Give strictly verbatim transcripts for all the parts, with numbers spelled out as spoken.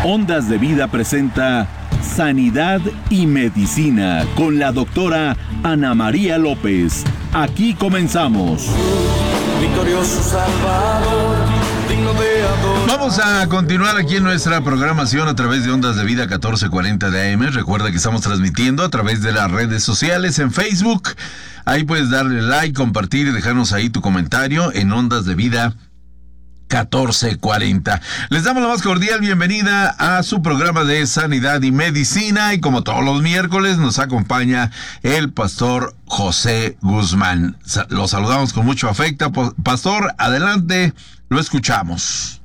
Ondas de Vida presenta Sanidad y Medicina con la doctora Ana María López. Aquí comenzamos. Victorioso Salvador, digno de adorar. Vamos a continuar aquí en nuestra programación a través de Ondas de Vida catorce cuarenta de A M. Recuerda que estamos transmitiendo a través de las redes sociales en Facebook. Ahí puedes darle like, compartir y dejarnos ahí tu comentario en Ondas de Vida catorce cuarenta. Les damos la más cordial bienvenida a su programa de Sanidad y Medicina, y como todos los miércoles nos acompaña el pastor José Guzmán. Lo saludamos con mucho afecto. Pastor, adelante, lo escuchamos.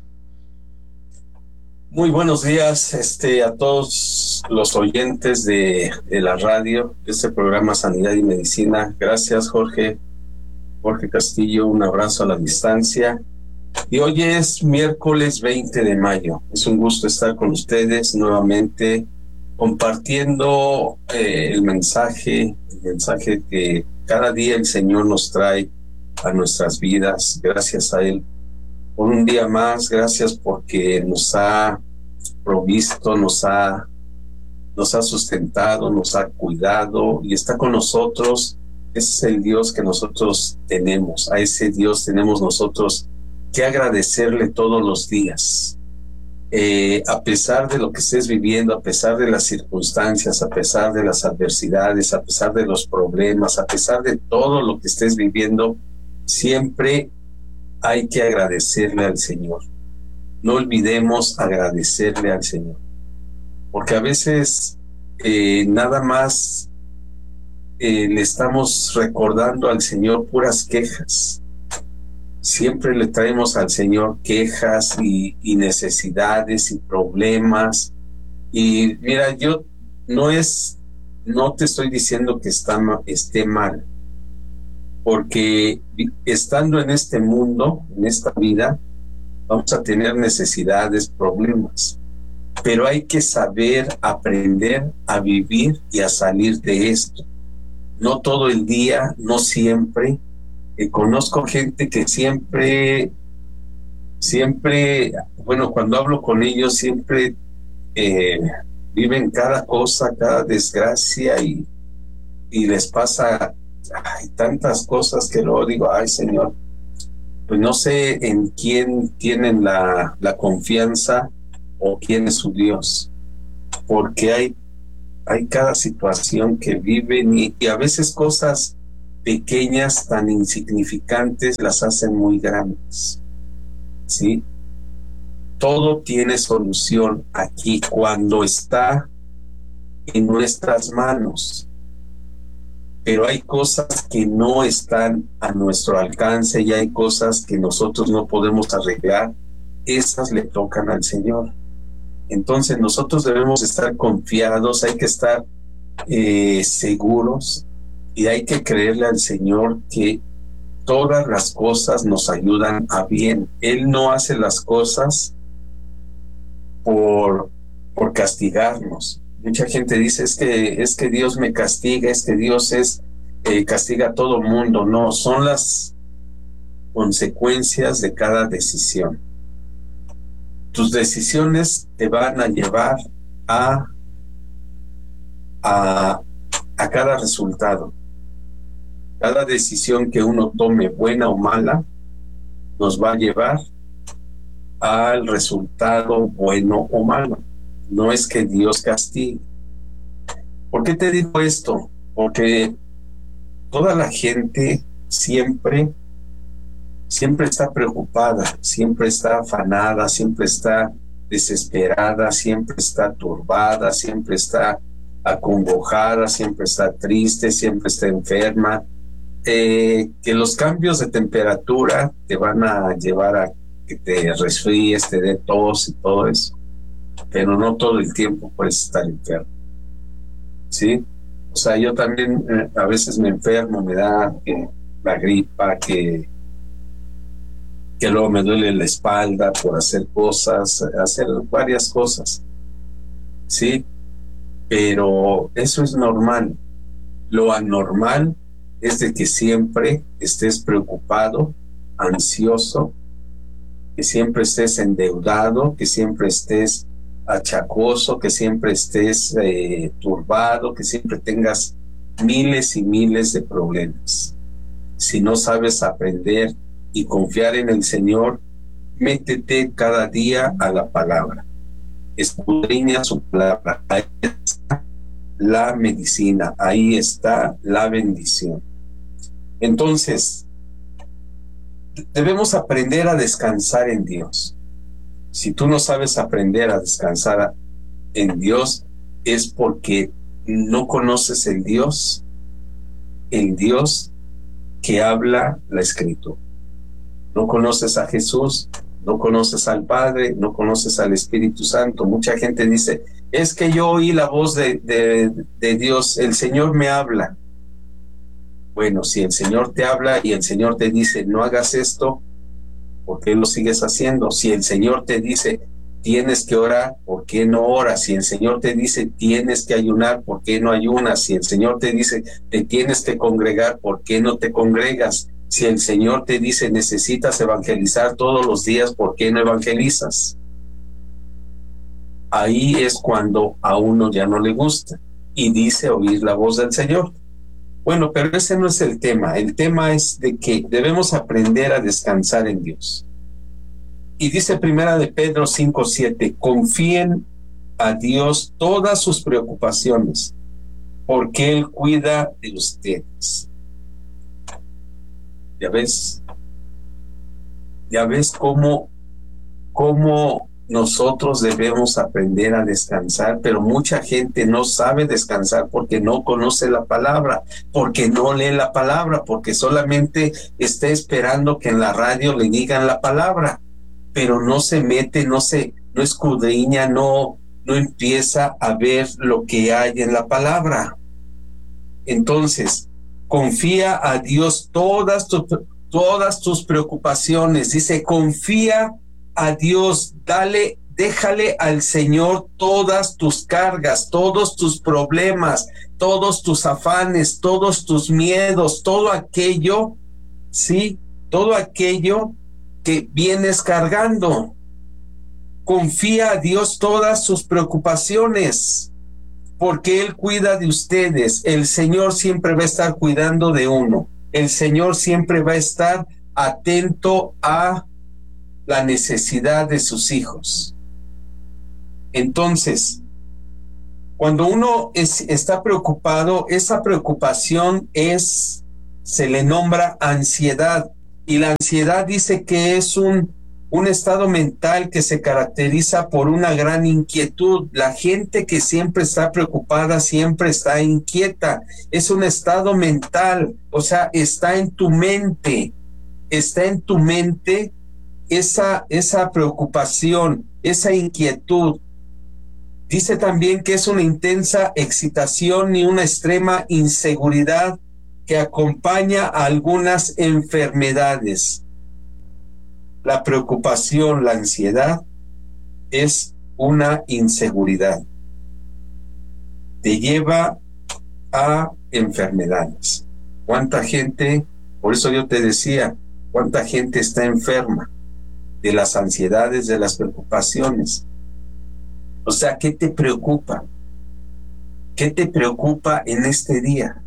Muy buenos días este, a todos los oyentes de, de la radio, de este programa Sanidad y Medicina. Gracias, Jorge, Jorge Castillo, un abrazo a la distancia. Y hoy es miércoles veinte de mayo. Es un gusto estar con ustedes nuevamente compartiendo eh, el mensaje, el mensaje que cada día el Señor nos trae a nuestras vidas. Gracias a Él por un día más. Gracias porque nos ha provisto, nos ha, nos ha sustentado, nos ha cuidado y está con nosotros. Ese es el Dios que nosotros tenemos. A ese Dios tenemos nosotros que agradecerle todos los días, eh, a pesar de lo que estés viviendo, a pesar de las circunstancias, a pesar de las adversidades, a pesar de los problemas, a pesar de todo lo que estés viviendo, siempre hay que agradecerle al Señor. No olvidemos agradecerle al Señor, porque a veces eh, nada más eh, le estamos recordando al Señor puras quejas. Siempre le traemos al Señor quejas y, y necesidades y problemas. Y mira, yo no es, no te estoy diciendo que está, esté mal, porque estando en este mundo, en esta vida, vamos a tener necesidades, problemas, pero hay que saber aprender a vivir y a salir de esto. No todo el día, no siempre. Eh, conozco gente que siempre, siempre, bueno, cuando hablo con ellos, siempre eh, viven cada cosa, cada desgracia y, y les pasa ay, tantas cosas que luego digo, ay Señor, pues no sé en quién tienen la, la confianza o quién es su Dios, porque hay, hay cada situación que viven y, y a veces cosas pequeñas, tan insignificantes, las hacen muy grandes, ¿sí? Todo tiene solución aquí cuando está en nuestras manos, pero hay cosas que no están a nuestro alcance y hay cosas que nosotros no podemos arreglar. Esas le tocan al Señor. Entonces nosotros debemos estar confiados, hay que estar eh, seguros. Y hay que creerle al Señor que todas las cosas nos ayudan a bien. Él no hace las cosas por, por castigarnos. Mucha gente dice, es que, es que Dios me castiga, es que Dios es, eh, castiga a todo mundo. No, son las consecuencias de cada decisión. Tus decisiones te van a llevar a, a, a cada resultado. Cada decisión que uno tome, buena o mala, nos va a llevar al resultado bueno o malo. No es que Dios castigue. ¿Por qué te digo esto? Porque toda la gente siempre, siempre está preocupada, siempre está afanada, siempre está desesperada, siempre está turbada, siempre está acongojada, siempre está triste, siempre está enferma. Eh, que los cambios de temperatura te van a llevar a que te resfríes, te dé tos y todo eso, pero no todo el tiempo puedes estar enfermo, ¿sí? O sea, yo también eh, a veces me enfermo, me da eh, la gripa, que, que luego me duele la espalda por hacer cosas, hacer varias cosas, ¿sí? Pero eso es normal. Lo anormal es de que siempre estés preocupado, ansioso, que siempre estés endeudado, que siempre estés achacoso, que siempre estés eh, turbado, que siempre tengas miles y miles de problemas. Si no sabes aprender y confiar en el Señor, métete cada día a la palabra. Escudriña su palabra. Ahí está la medicina, ahí está la bendición. Entonces, debemos aprender a descansar en Dios. Si tú no sabes aprender a descansar en Dios, es porque no conoces el Dios, el Dios que habla la Escritura. No conoces a Jesús, no conoces al Padre, no conoces al Espíritu Santo. Mucha gente dice, es que yo oí la voz de, de, de Dios, el Señor me habla. Bueno, si el Señor te habla y el Señor te dice, no hagas esto, ¿por qué lo sigues haciendo? Si el Señor te dice, tienes que orar, ¿por qué no oras? Si el Señor te dice, tienes que ayunar, ¿por qué no ayunas? Si el Señor te dice, te tienes que congregar, ¿por qué no te congregas? Si el Señor te dice, necesitas evangelizar todos los días, ¿por qué no evangelizas? Ahí es cuando a uno ya no le gusta y dice oír la voz del Señor. Bueno, pero ese no es el tema. El tema es de que debemos aprender a descansar en Dios. Y dice Primera de Pedro cinco siete, confíen a Dios todas sus preocupaciones, porque Él cuida de ustedes. Ya ves, ya ves cómo, cómo nosotros debemos aprender a descansar, pero mucha gente no sabe descansar porque no conoce la palabra, porque no lee la palabra, porque solamente está esperando que en la radio le digan la palabra, pero no se mete, no se, no escudriña, no, no empieza a ver lo que hay en la palabra. Entonces, confía a Dios todas tus, todas tus preocupaciones. Dice, confía a Dios, dale, déjale al Señor todas tus cargas, todos tus problemas, todos tus afanes, todos tus miedos, todo aquello, sí, todo aquello que vienes cargando. Confía a Dios todas sus preocupaciones, porque Él cuida de ustedes. El Señor siempre va a estar cuidando de uno. El Señor siempre va a estar atento a la necesidad de sus hijos. Entonces, cuando uno es, está preocupado, esa preocupación es, se le nombra ansiedad. Y la ansiedad dice que es un, un estado mental que se caracteriza por una gran inquietud. La gente que siempre está preocupada, siempre está inquieta. Es un estado mental, o sea, está en tu mente, está en tu mente esa, esa preocupación, esa inquietud. Dice también que es una intensa excitación y una extrema inseguridad que acompaña a algunas enfermedades. La preocupación, la ansiedad, es una inseguridad. Te lleva a enfermedades. ¿Cuánta gente, por eso yo te decía, cuánta gente está enferma de las ansiedades, de las preocupaciones? O sea, ¿qué te preocupa? ¿Qué te preocupa en este día?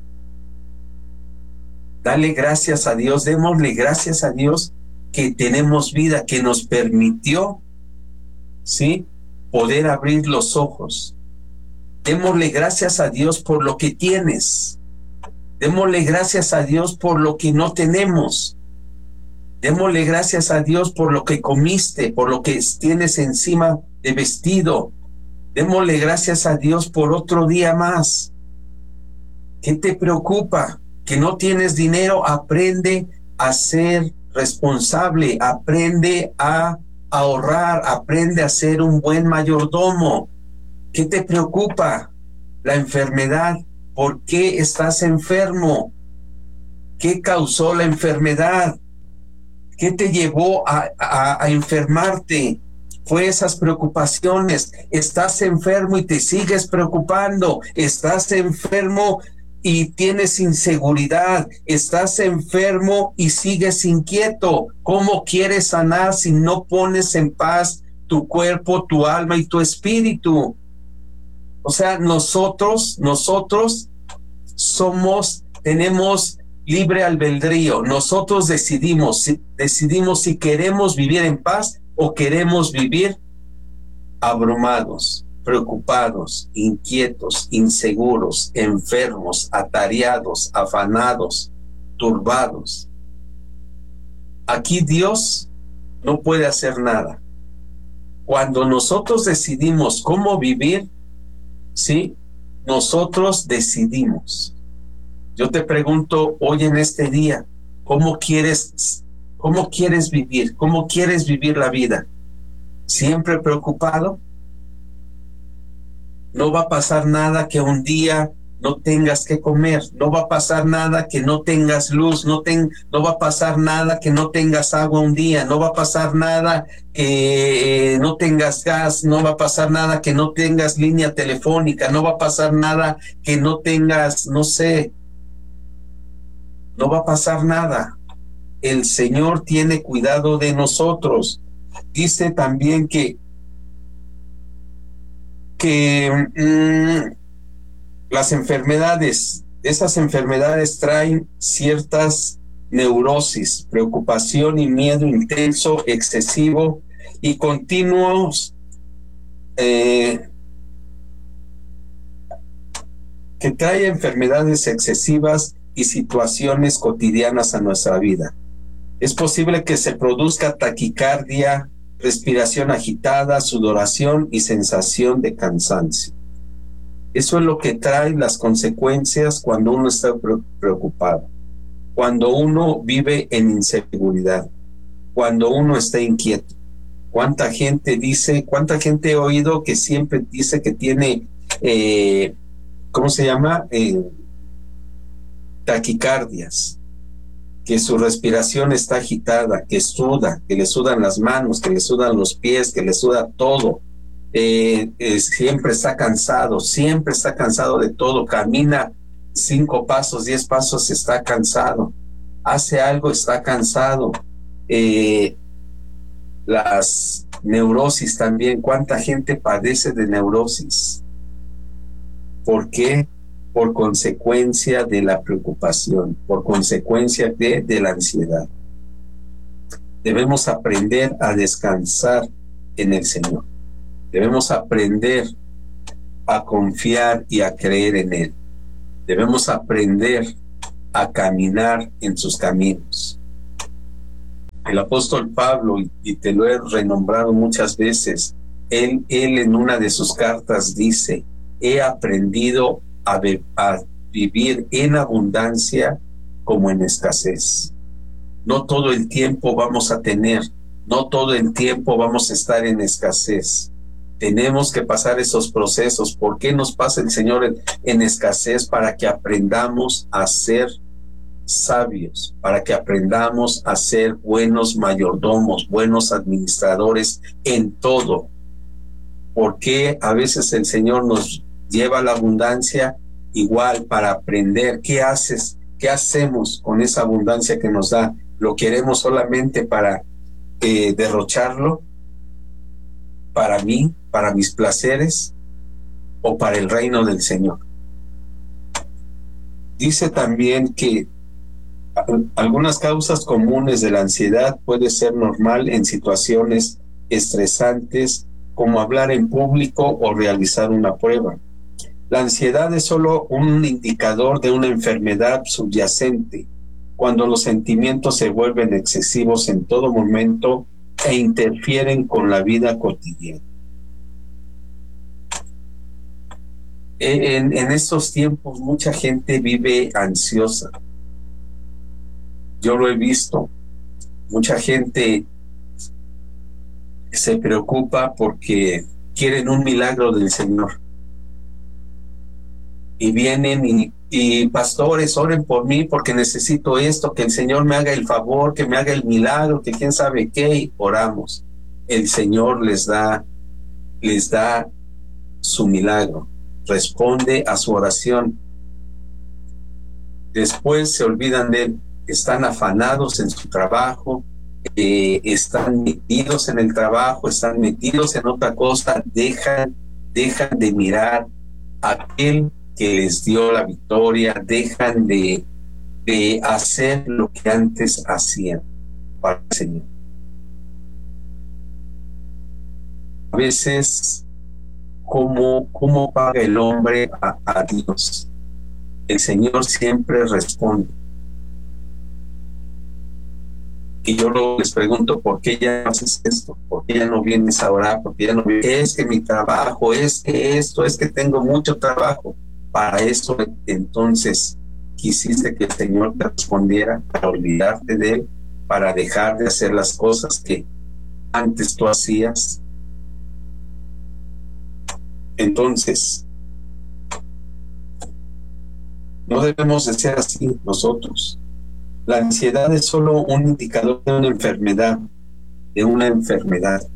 Dale gracias a Dios, démosle gracias a Dios que tenemos vida, que nos permitió, ¿sí?, poder abrir los ojos. Démosle gracias a Dios por lo que tienes. Démosle gracias a Dios por lo que no tenemos. Démosle gracias a Dios por lo que comiste, por lo que tienes encima de vestido. Démosle gracias a Dios por otro día más. ¿Qué te preocupa? Que no tienes dinero, aprende a ser responsable, aprende a ahorrar, aprende a ser un buen mayordomo. ¿Qué te preocupa? La enfermedad. ¿Por qué estás enfermo? ¿Qué causó la enfermedad? ¿Qué te llevó a, a, a enfermarte? Fue esas preocupaciones. Estás enfermo y te sigues preocupando. Estás enfermo y tienes inseguridad. Estás enfermo y sigues inquieto. ¿Cómo quieres sanar si no pones en paz tu cuerpo, tu alma y tu espíritu. O sea, nosotros, nosotros somos, tenemos libre albedrío. Nosotros decidimos, si, decidimos si queremos vivir en paz o queremos vivir abrumados, preocupados, inquietos, inseguros, enfermos, atareados, afanados, turbados. Aquí Dios no puede hacer nada. Cuando nosotros decidimos cómo vivir, ¿sí? Nosotros decidimos. Yo te pregunto hoy en este día, ¿cómo quieres, cómo quieres vivir? ¿Cómo quieres vivir la vida? ¿Siempre preocupado? No va a pasar nada que un día no tengas que comer, no va a pasar nada que no tengas luz, no, ten, no va a pasar nada que no tengas agua un día, no va a pasar nada que eh, no tengas gas, no va a pasar nada que no tengas línea telefónica, no va a pasar nada que no tengas, no sé, no va a pasar nada. El Señor tiene cuidado de nosotros. Dice también que que mmm, las enfermedades, esas enfermedades traen ciertas neurosis, preocupación y miedo intenso, excesivo y continuos, eh, que trae enfermedades excesivas y situaciones cotidianas a nuestra vida. Es posible que se produzca taquicardia, respiración agitada, sudoración y sensación de cansancio. Eso es lo que trae las consecuencias cuando uno está preocupado, cuando uno vive en inseguridad, cuando uno está inquieto. ¿Cuánta gente dice, cuánta gente he oído que siempre dice que tiene, eh, ¿cómo se llama? Eh, taquicardias, que su respiración está agitada, que suda, que le sudan las manos, que le sudan los pies, que le suda todo. Eh, eh, siempre está cansado, siempre está cansado de todo, camina cinco pasos, diez pasos, está cansado, hace algo, está cansado. Eh, las neurosis también, ¿cuánta gente padece de neurosis? ¿Por qué? Por consecuencia de la preocupación, por consecuencia de, de la ansiedad. Debemos aprender a descansar en el Señor. Debemos aprender a confiar y a creer en Él. Debemos aprender a caminar en sus caminos. El apóstol Pablo, y te lo he renombrado muchas veces, él, él en una de sus cartas dice: he aprendido a, a vivir en abundancia como en escasez. No todo el tiempo vamos a tener, no todo el tiempo vamos a estar en escasez. Tenemos que pasar esos procesos. ¿Por qué nos pasa el Señor en, en escasez? Para que aprendamos a ser sabios, para que aprendamos a ser buenos mayordomos, buenos administradores en todo. ¿Por qué a veces el Señor nos lleva a la abundancia? Igual, para aprender qué haces, qué hacemos con esa abundancia que nos da. ¿Lo queremos solamente para eh, derrocharlo? ¿Para mí, para mis placeres, o para el reino del Señor? Dice también que algunas causas comunes de la ansiedad puede ser normal en situaciones estresantes, como hablar en público o realizar una prueba. La ansiedad es solo un indicador de una enfermedad subyacente, cuando los sentimientos se vuelven excesivos en todo momento e interfieren con la vida cotidiana. En, en estos tiempos mucha gente vive ansiosa. Yo lo he visto. Mucha gente se preocupa porque quieren un milagro del Señor. Y vienen y, y pastores, oren por mí porque necesito esto, que el Señor me haga el favor, que me haga el milagro, que quién sabe qué, y oramos. El Señor les da, les da su milagro, responde a su oración. Después se olvidan de él, están afanados en su trabajo, eh, están metidos en el trabajo, están metidos en otra cosa, dejan, dejan de mirar a aquel que les dio la victoria, dejan de, de hacer lo que antes hacían para el Señor. A veces, ¿cómo, cómo paga el hombre a, a Dios? El Señor siempre responde. Y yo luego les pregunto, ¿por qué ya no haces esto? ¿Por qué ya no vienes a orar? ¿Por qué ya no vienes? Es que mi trabajo, es que esto, es que tengo mucho trabajo. Para eso, entonces, quisiste que el Señor te respondiera, para olvidarte de Él, para dejar de hacer las cosas que antes tú hacías. Entonces, no debemos de ser así nosotros. La ansiedad es solo un indicador de una enfermedad, de una enfermedad.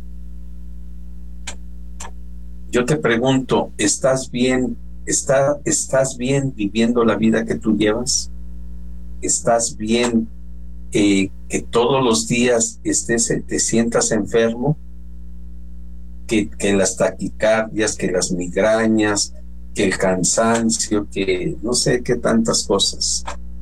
Yo te pregunto, ¿estás bien? ¿Está, ¿Estás bien viviendo la vida que tú llevas? ¿Estás bien eh, que todos los días estés, te sientas enfermo? Que, que las taquicardias, que las migrañas, que el cansancio, que no sé qué tantas cosas.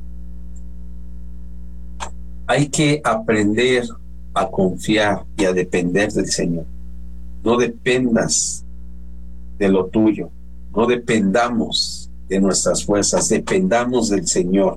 Hay que aprender a confiar y a depender del Señor. No dependas de lo tuyo, no dependamos de nuestras fuerzas, dependamos del Señor.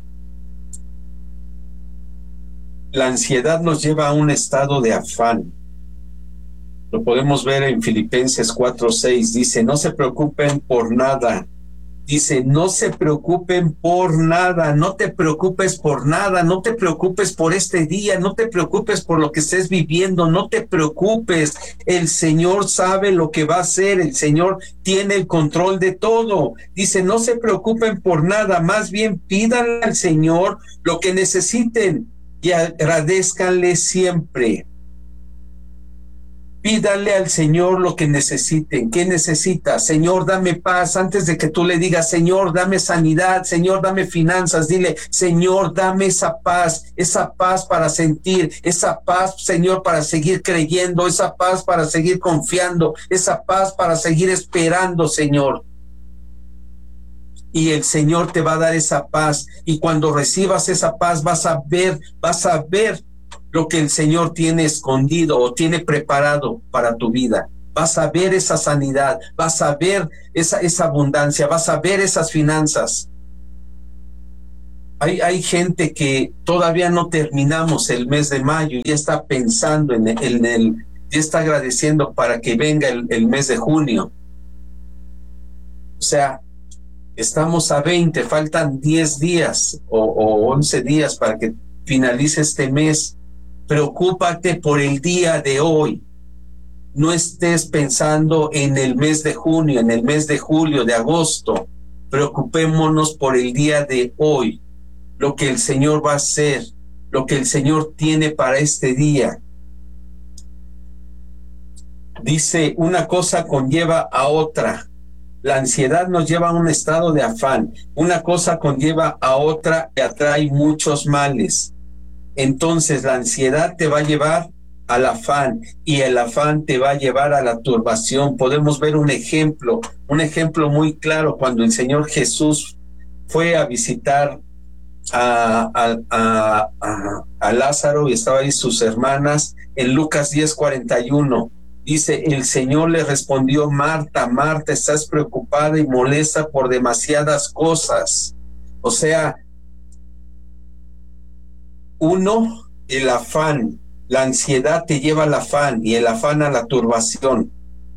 La ansiedad nos lleva a un estado de afán. Lo podemos ver en Filipenses cuatro seis, dice, no se preocupen por nada. Dice, no se preocupen por nada, no te preocupes por nada, no te preocupes por este día, no te preocupes por lo que estés viviendo, no te preocupes. El Señor sabe lo que va a hacer, el Señor tiene el control de todo. Dice, no se preocupen por nada, más bien pídanle al Señor lo que necesiten y agradézcanle siempre. Pídale al Señor lo que necesiten. ¿Qué necesita? Señor, dame paz. Antes de que tú le digas, Señor, dame sanidad, Señor, dame finanzas, dile, Señor, dame esa paz, esa paz para sentir, esa paz, Señor, para seguir creyendo, esa paz para seguir confiando, esa paz para seguir esperando, Señor. Y el Señor te va a dar esa paz. Y cuando recibas esa paz, vas a ver, vas a ver lo que el Señor tiene escondido o tiene preparado para tu vida. Vas a ver esa sanidad, vas a ver esa, esa abundancia, vas a ver esas finanzas. Hay, hay gente que todavía no terminamos el mes de mayo y ya está pensando en el, en el ya está agradeciendo para que venga el, el mes de junio. O sea, estamos a veinte, faltan diez días o, o once días para que finalice este mes. Preocúpate por el día de hoy. No estés pensando en el mes de junio, en el mes de julio, de agosto. Preocupémonos por el día de hoy, lo que el Señor va a hacer, lo que el Señor tiene para este día. Dice, una cosa conlleva a otra. La ansiedad nos lleva a un estado de afán. Una cosa conlleva a otra y atrae muchos males. Entonces la ansiedad te va a llevar al afán y el afán te va a llevar a la turbación. Podemos ver un ejemplo, un ejemplo muy claro cuando el Señor Jesús fue a visitar a, a, a, a, a Lázaro y estaban ahí sus hermanas. En Lucas diez cuarenta y uno dice, el Señor le respondió, Marta, Marta, estás preocupada y molesta por demasiadas cosas. O sea, uno, el afán, la ansiedad te lleva al afán y el afán a la turbación.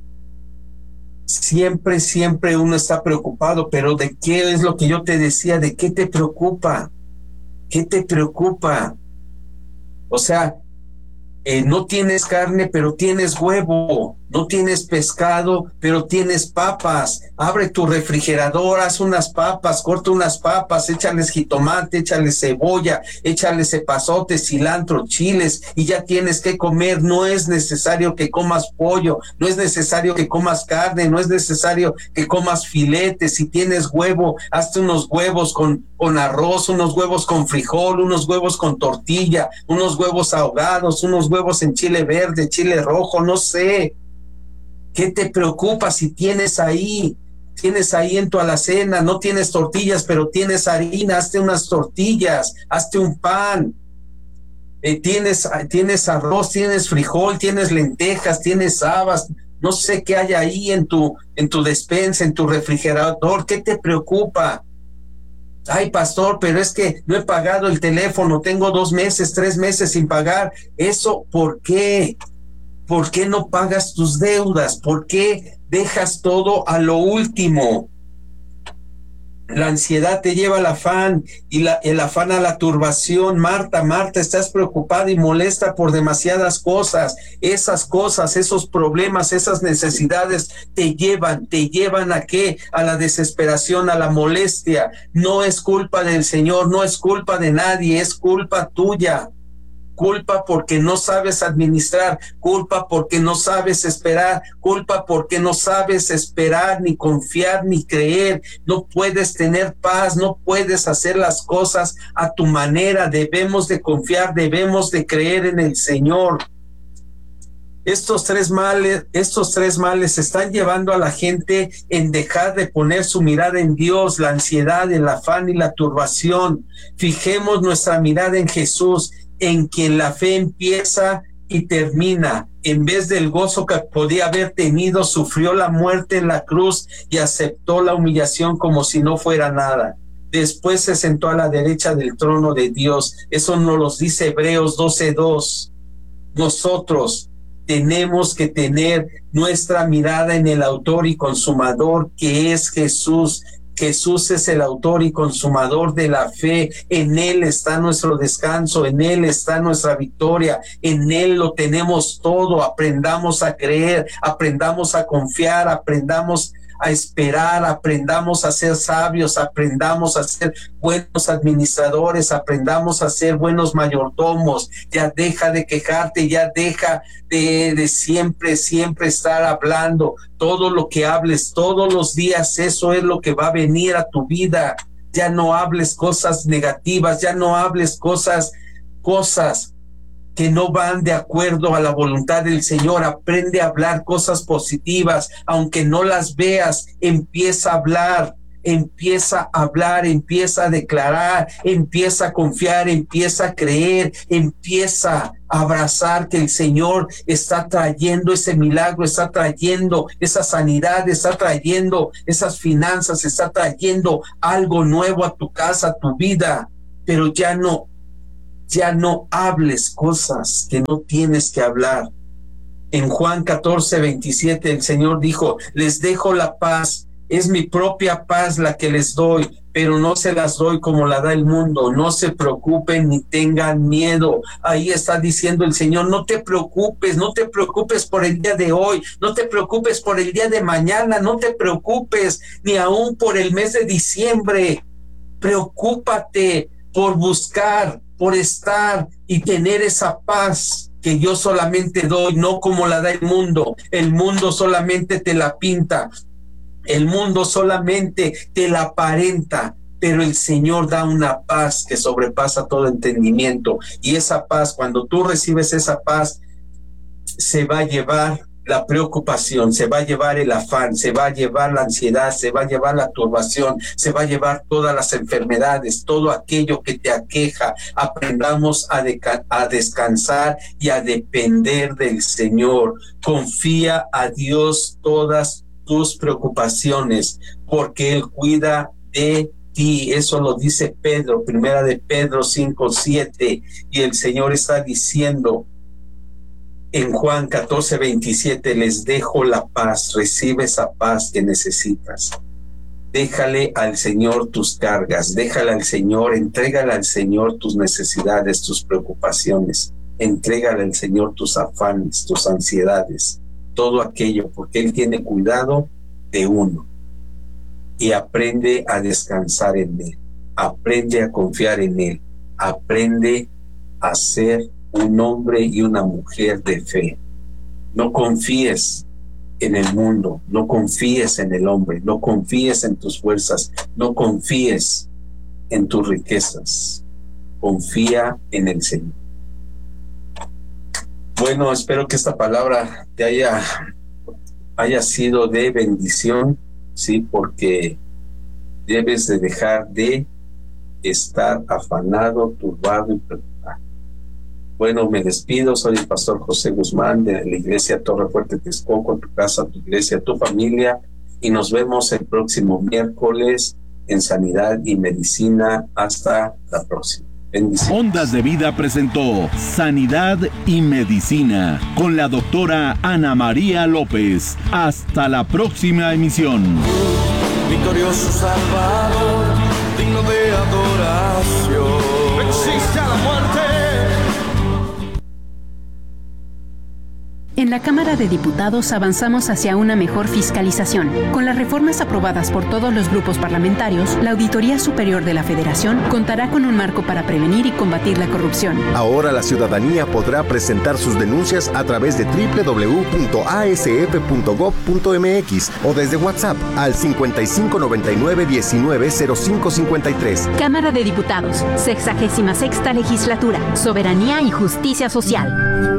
Siempre, siempre uno está preocupado, pero ¿de qué es lo que yo te decía? ¿De qué te preocupa? ¿Qué te preocupa? O sea, eh, no tienes carne, pero tienes huevo. no tienes pescado, pero tienes papas. Abre tu refrigerador, haz unas papas, corta unas papas, échales jitomate, échales cebolla, échales epazote, cilantro, chiles, y ya tienes que comer. No es necesario que comas pollo, no es necesario que comas carne, no es necesario que comas filetes. Si tienes huevo, hazte unos huevos con, con arroz, unos huevos con frijol, unos huevos con tortilla, unos huevos ahogados, unos huevos en chile verde, chile rojo, no sé. ¿Qué te preocupa si tienes ahí, tienes ahí en tu alacena, no tienes tortillas, pero tienes harina? Hazte unas tortillas, hazte un pan. Eh, tienes, tienes arroz, tienes frijol, tienes lentejas, tienes habas, no sé qué hay ahí en tu, en tu despensa, en tu refrigerador. ¿Qué te preocupa? Ay, pastor, pero es que no he pagado el teléfono, tengo dos meses, tres meses sin pagar. Eso, ¿por qué? ¿Por qué no pagas tus deudas? ¿Por qué dejas todo a lo último? La ansiedad te lleva al afán y la, el afán a la turbación. Marta, Marta, estás preocupada y molesta por demasiadas cosas. Esas cosas, esos problemas, esas necesidades te llevan, te llevan a qué? A la desesperación, a la molestia. No es culpa del Señor, no es culpa de nadie, es culpa tuya. Culpa porque no sabes administrar, culpa porque no sabes esperar, culpa porque no sabes esperar, ni confiar, ni creer. No puedes tener paz, no puedes hacer las cosas a tu manera. Debemos de confiar, debemos de creer en el Señor. Estos tres males, estos tres males están llevando a la gente en dejar de poner su mirada en Dios, la ansiedad, el afán y la turbación. Fijemos nuestra mirada en Jesús, en quien la fe empieza y termina. En vez del gozo que podía haber tenido, sufrió la muerte en la cruz y aceptó la humillación como si no fuera nada. Después se sentó a la derecha del trono de Dios. Eso nos lo dice Hebreos doce dos. Nosotros tenemos que tener nuestra mirada en el autor y consumador, que es Jesús. Jesús es el autor y consumador de la fe. En Él está nuestro descanso, en Él está nuestra victoria, en Él lo tenemos todo. Aprendamos a creer, aprendamos a confiar, aprendamos a esperar, aprendamos a ser sabios, aprendamos a ser buenos administradores, aprendamos a ser buenos mayordomos. Ya deja de quejarte, ya deja de, de siempre, siempre estar hablando. Todo lo que hables todos los días, eso es lo que va a venir a tu vida. Ya no hables cosas negativas, ya no hables cosas, cosas que no van de acuerdo a la voluntad del Señor. Aprende a hablar cosas positivas, aunque no las veas. Empieza a hablar, empieza a hablar, empieza a declarar, empieza a confiar, empieza a creer, empieza a abrazar que el Señor está trayendo ese milagro, está trayendo esa sanidad, está trayendo esas finanzas, está trayendo algo nuevo a tu casa, a tu vida. Pero ya no Ya no hables cosas que no tienes que hablar. En Juan catorce veintisiete el Señor dijo: les dejo la paz, es mi propia paz la que les doy, pero no se las doy como la da el mundo. No se preocupen ni tengan miedo. Ahí está diciendo el Señor: no te preocupes, no te preocupes por el día de hoy, no te preocupes por el día de mañana, no te preocupes ni aún por el mes de diciembre. Preocúpate por buscar, por estar y tener esa paz que yo solamente doy, no como la da el mundo. El mundo solamente te la pinta, el mundo solamente te la aparenta, pero el Señor da una paz que sobrepasa todo entendimiento. Y esa paz, cuando tú recibes esa paz, se va a llevar la preocupación, se va a llevar el afán, se va a llevar la ansiedad, se va a llevar la turbación, se va a llevar todas las enfermedades, todo aquello que te aqueja. Aprendamos a, a descansar y a depender del Señor. Confía a Dios todas tus preocupaciones, porque Él cuida de ti. Eso lo dice Pedro, primera de Pedro cinco siete, y el Señor está diciendo en Juan catorce veintisiete: les dejo la paz, recibe esa paz que necesitas. Déjale al Señor tus cargas, déjale al Señor, entrégale al Señor tus necesidades, tus preocupaciones, entrégale al Señor tus afanes, tus ansiedades. todo aquello, porque Él tiene cuidado de uno. Y aprende a descansar en Él, aprende a confiar en Él, aprende a ser un hombre y una mujer de fe. No confíes en el mundo, no confíes en el hombre, no confíes en tus fuerzas, no confíes en tus riquezas, confía en el Señor. Bueno, espero que esta palabra te haya, haya sido de bendición, sí, porque debes de dejar de estar afanado, turbado y preocupado. Bueno, me despido, soy el pastor José Guzmán de la iglesia Torre Fuerte Texcoco, tu casa, tu iglesia, tu familia, y nos vemos el próximo miércoles en Sanidad y Medicina. Hasta la próxima. Bendiciones. Ondas de Vida presentó Sanidad y Medicina con la doctora Ana María López. Hasta la próxima emisión. Victorioso Salvador, digno de adoración. Existe a la muerte. En la Cámara de Diputados avanzamos hacia una mejor fiscalización. Con las reformas aprobadas por todos los grupos parlamentarios, la Auditoría Superior de la Federación contará con un marco para prevenir y combatir la corrupción. Ahora la ciudadanía podrá presentar sus denuncias a través de doble u doble u doble u punto a s f punto gob punto m x o desde WhatsApp al cincuenta y cinco noventa y nueve diecinueve cero cinco cincuenta y tres. Cámara de Diputados, sexagésima sexta Legislatura, Soberanía y Justicia Social.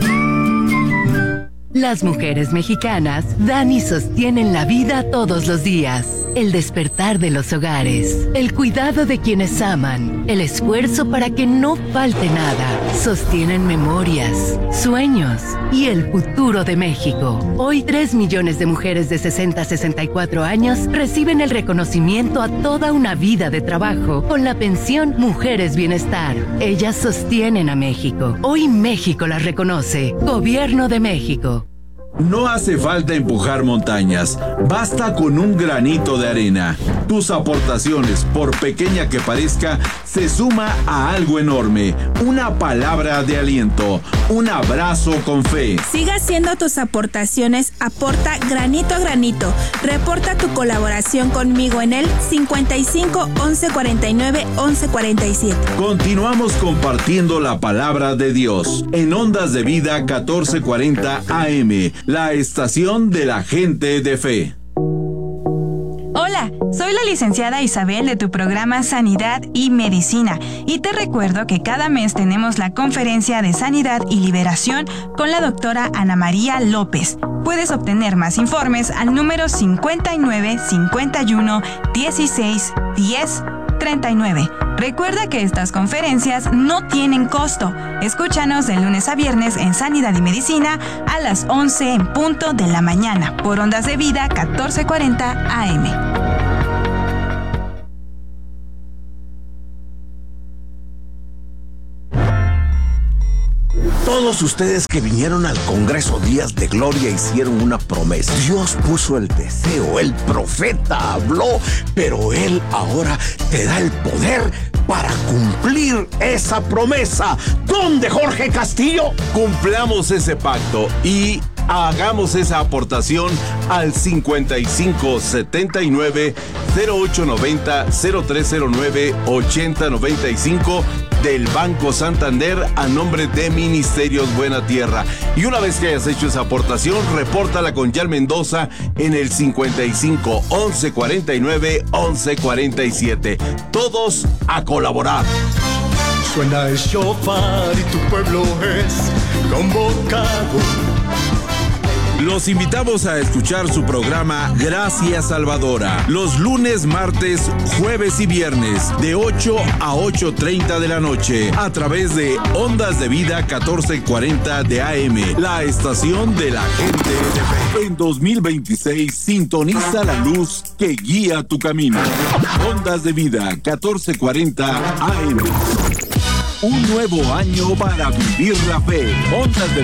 Las mujeres mexicanas dan y sostienen la vida todos los días. El despertar de los hogares, el cuidado de quienes aman, el esfuerzo para que no falte nada. Sostienen memorias, sueños y el futuro de México. Hoy tres millones de mujeres de sesenta a sesenta y cuatro años reciben el reconocimiento a toda una vida de trabajo con la pensión Mujeres Bienestar. Ellas sostienen a México. Hoy México las reconoce. Gobierno de México. No hace falta empujar montañas, basta con un granito de arena. Tus aportaciones, por pequeña que parezca, se suma a algo enorme. Una palabra de aliento, un abrazo con fe. Siga haciendo tus aportaciones, aporta granito a granito. Reporta tu colaboración conmigo en el cincuenta y cinco once cuarenta y nueve once cuarenta y siete. Continuamos compartiendo la palabra de Dios en Ondas de Vida catorce cuarenta A M. La estación de la gente de fe. Hola, soy la licenciada Isabel de tu programa Sanidad y Medicina y te recuerdo que cada mes tenemos la conferencia de Sanidad y Liberación con la doctora Ana María López. Puedes obtener más informes al número cincuenta y nueve cincuenta y uno dieciséis diez treinta y nueve. Recuerda que estas conferencias no tienen costo. Escúchanos de lunes a viernes en Sanidad y Medicina a las once en punto de la mañana por Ondas de Vida catorce cuarenta A M. Todos ustedes que vinieron al Congreso Días de Gloria hicieron una promesa. Dios puso el deseo, el profeta habló, pero Él ahora te da el poder para cumplir esa promesa. ¿Dónde, Jorge Castillo? Cumplamos ese pacto y hagamos esa aportación al cincuenta y cinco setenta y nueve cero ocho noventa cero tres cero nueve ochenta noventa y cinco del Banco Santander a nombre de Ministerios Buena Tierra. Y una vez que hayas hecho esa aportación, repórtala con Yal Mendoza en el cincuenta y cinco once cuarenta y nueve once cuarenta y siete. Todos a colaborar. Suena el shofar y tu pueblo es convocado. Los invitamos a escuchar su programa Gracia Salvadora los lunes, martes, jueves y viernes de ocho a ocho treinta de la noche a través de Ondas de Vida catorce cuarenta de A M, la estación de la gente de fe. En dos mil veintiséis sintoniza la luz que guía tu camino. Ondas de Vida catorce cuarenta A M. Un nuevo año para vivir la fe. Ondas de